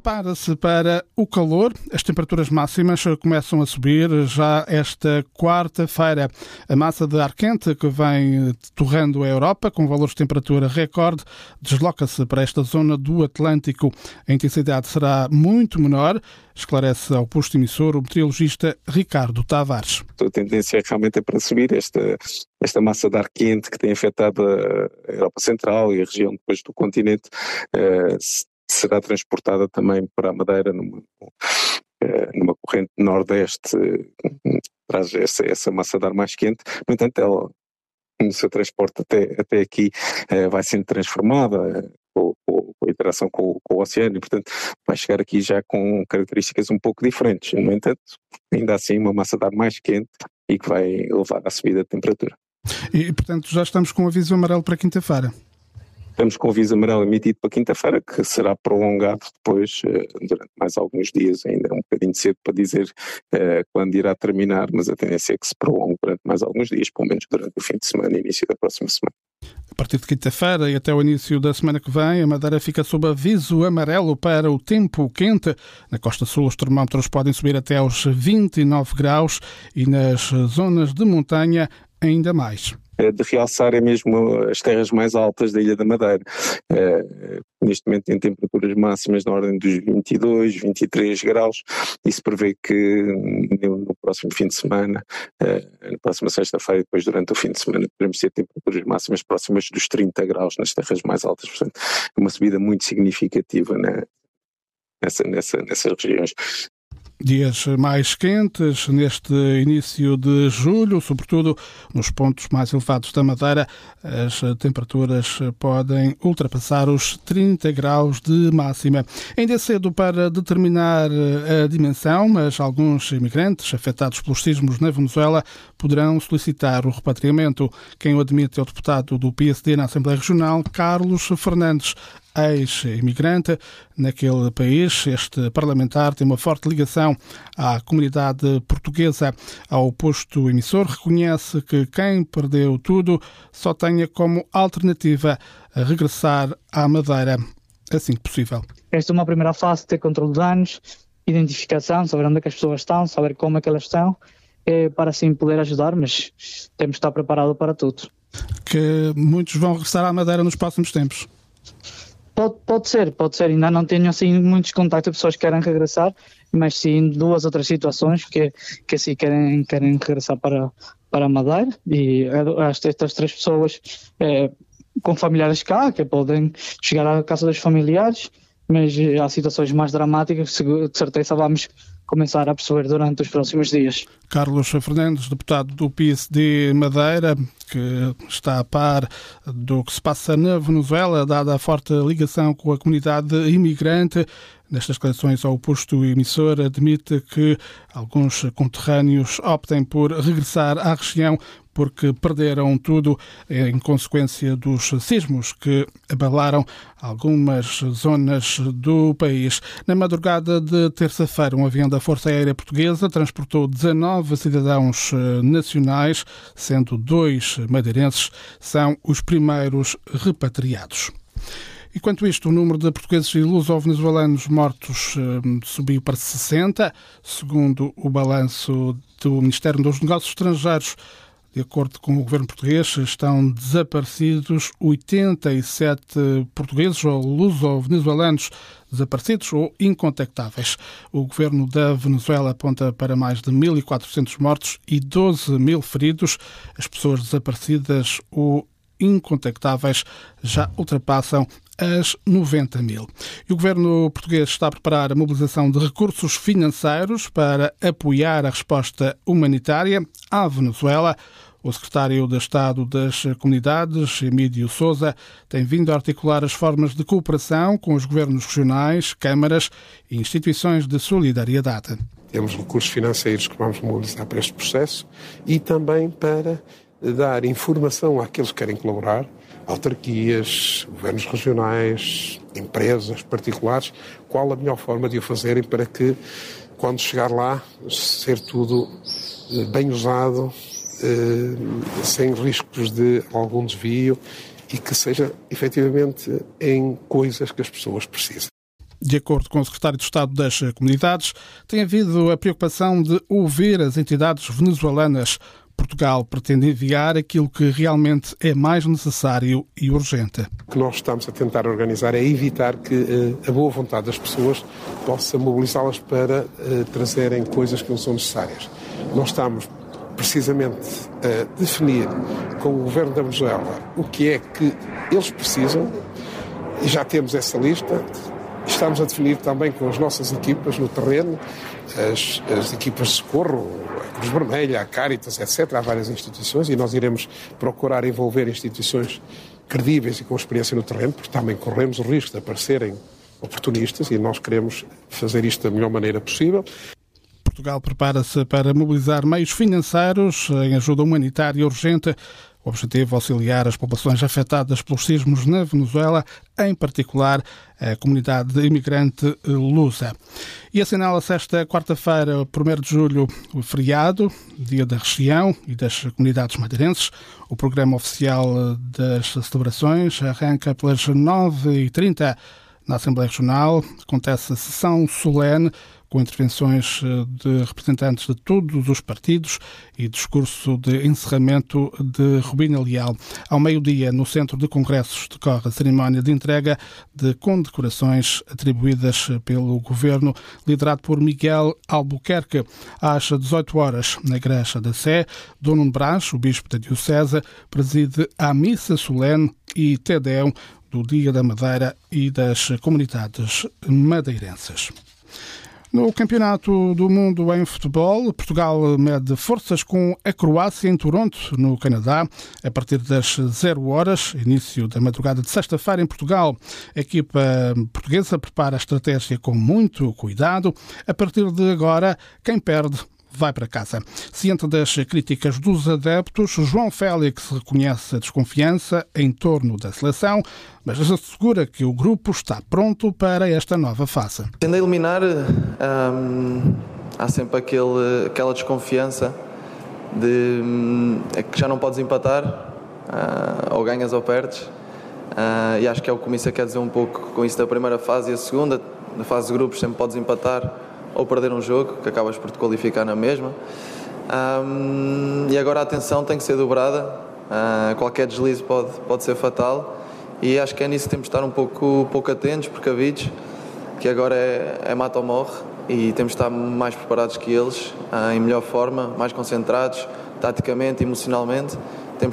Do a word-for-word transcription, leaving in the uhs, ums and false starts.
Prepara-se para o calor. As temperaturas máximas começam a subir já esta quarta-feira. A massa de ar quente que vem torrando a Europa, com valores de temperatura recorde, desloca-se para esta zona do Atlântico. A intensidade será muito menor, esclarece ao posto emissor o meteorologista Ricardo Tavares. A tendência realmente é para subir esta, esta massa de ar quente que tem afetado a Europa Central e a região depois do continente, eh, será transportada também para a Madeira numa, numa corrente nordeste, traz essa, essa massa de ar mais quente. No entanto, ela, no seu transporte até, até aqui, vai sendo transformada com, com a interação com, com o oceano e, portanto, vai chegar aqui já com características um pouco diferentes. No entanto, ainda assim, uma massa de ar mais quente e que vai levar à subida de temperatura. E, portanto, já estamos com o aviso amarelo para quinta-feira. Estamos com o aviso amarelo emitido para quinta-feira, que será prolongado depois durante mais alguns dias. Ainda é um bocadinho cedo para dizer uh, quando irá terminar, mas a tendência é que se prolongue durante mais alguns dias, pelo menos durante o fim de semana e início da próxima semana. A partir de quinta-feira e até o início da semana que vem, a Madeira fica sob aviso amarelo para o tempo quente. Na costa sul, os termómetros podem subir até aos vinte e nove graus e nas zonas de montanha ainda mais. De realçar é mesmo as terras mais altas da Ilha da Madeira. Uh, neste momento tem temperaturas máximas na ordem dos vinte e dois, vinte e três graus e se prevê que no, no próximo fim de semana, uh, na próxima sexta-feira, depois durante o fim de semana, podemos ter temperaturas máximas próximas dos trinta graus nas terras mais altas. Portanto, é uma subida muito significativa na, nessa, nessa, nessas regiões. Dias mais quentes neste início de julho, sobretudo nos pontos mais elevados da Madeira, as temperaturas podem ultrapassar os trinta graus de máxima. Ainda é cedo para determinar a dimensão, mas alguns imigrantes afetados pelos sismos na Venezuela poderão solicitar o repatriamento. Quem o admite é o deputado do P S D na Assembleia Regional, Carlos Fernandes, ex-imigrante naquele país. Este parlamentar tem uma forte ligação à comunidade portuguesa. Ao posto emissor, reconhece que quem perdeu tudo só tenha como alternativa a regressar à Madeira assim que possível. Esta é uma primeira fase de ter controle de danos, identificação, saber onde é que as pessoas estão, saber como é que elas estão, é, para assim poder ajudar, mas temos de estar preparados para tudo. Que muitos vão regressar à Madeira nos próximos tempos? Pode, pode ser, pode ser. Ainda não tenho assim muitos contactos de pessoas que querem regressar, mas sim duas outras situações que, que assim querem, querem regressar para, para a Madeira. E estas três pessoas é, com familiares cá, que podem chegar à casa dos familiares, mas há situações mais dramáticas que de certeza vamos começar a perceber durante os próximos dias. Carlos Fernandes, deputado do P S D Madeira, que está a par do que se passa na Venezuela, dada a forte ligação com a comunidade imigrante. Nestas declarações ao posto emissor, admite que alguns conterrâneos optem por regressar à região porque perderam tudo em consequência dos sismos que abalaram algumas zonas do país. Na madrugada de terça-feira, um avião da Força Aérea Portuguesa transportou dezanove cidadãos nacionais, sendo dois madeirenses são os primeiros repatriados. Enquanto isto, o número de portugueses e luso-venezuelanos mortos eh, subiu para sessenta, segundo o balanço do Ministério dos Negócios Estrangeiros. De acordo com o governo português, estão desaparecidos oitenta e sete portugueses ou luso-venezuelanos desaparecidos ou incontactáveis. O governo da Venezuela aponta para mais de mil e quatrocentos mortos e doze mil feridos. As pessoas desaparecidas ou incontactáveis já ultrapassam as noventa mil. E o governo português está a preparar a mobilização de recursos financeiros para apoiar a resposta humanitária à Venezuela. O secretário de Estado das Comunidades, Emílio Sousa, tem vindo a articular as formas de cooperação com os governos regionais, câmaras e instituições de solidariedade. Temos recursos financeiros que vamos mobilizar para este processo e também para dar informação àqueles que querem colaborar, autarquias, governos regionais, empresas particulares, qual a melhor forma de o fazerem para que, quando chegar lá, ser tudo bem usado, sem riscos de algum desvio e que seja efetivamente em coisas que as pessoas precisam. De acordo com o secretário de Estado das Comunidades, tem havido a preocupação de ouvir as entidades venezuelanas. Portugal pretende enviar aquilo que realmente é mais necessário e urgente. O que nós estamos a tentar organizar é evitar que uh, a boa vontade das pessoas possa mobilizá-las para uh, trazerem coisas que não são necessárias. Nós estamos precisamente a definir com o governo da Venezuela o que é que eles precisam e já temos essa lista. Estamos a definir também com as nossas equipas no terreno, as, as equipas de socorro, a Cruz Vermelha, a Caritas, etcétera. Há várias instituições e nós iremos procurar envolver instituições credíveis e com experiência no terreno, porque também corremos o risco de aparecerem oportunistas e nós queremos fazer isto da melhor maneira possível. Portugal prepara-se para mobilizar meios financeiros em ajuda humanitária urgente. O objetivo é auxiliar as populações afetadas pelos sismos na Venezuela, em particular a comunidade imigrante lusa. E assinala-se esta quarta-feira, primeiro de julho, o feriado, Dia da Região e das Comunidades Madeirenses. O programa oficial das celebrações arranca pelas nove e trinta na Assembleia Regional. Acontece a sessão solene, com intervenções de representantes de todos os partidos e discurso de encerramento de Rubina Leal. Ao meio-dia, no Centro de Congressos, decorre a cerimónia de entrega de condecorações atribuídas pelo Governo, liderado por Miguel Albuquerque. Às dezoito horas, na Igreja da Sé, Dom Nuno Brás, o Bispo da Diocese, preside a missa solene e Te Deum do Dia da Madeira e das Comunidades Madeirenses. No Campeonato do Mundo em Futebol, Portugal mede forças com a Croácia em Toronto, no Canadá, a partir das zero horas, início da madrugada de sexta-feira em Portugal. A equipa portuguesa prepara a estratégia com muito cuidado. A partir de agora, quem perde vai para casa. Ciente das críticas dos adeptos, João Félix reconhece a desconfiança em torno da seleção, mas assegura que o grupo está pronto para esta nova fase. Tendo a eliminar, hum, há sempre aquele, aquela desconfiança de hum, que já não podes empatar, uh, ou ganhas ou perdes, uh, e acho que é o que o Comissão quer dizer um pouco com isso da primeira fase e a segunda. Na fase de grupos sempre podes empatar ou perder um jogo, que acabas por te qualificar na mesma. Um, e agora a atenção tem que ser dobrada, uh, qualquer deslize pode, pode ser fatal, e acho que é nisso que temos de estar um pouco, pouco atentos, precavidos, que agora é, é mata ou morre, e temos de estar mais preparados que eles, uh, em melhor forma, mais concentrados, taticamente, emocionalmente,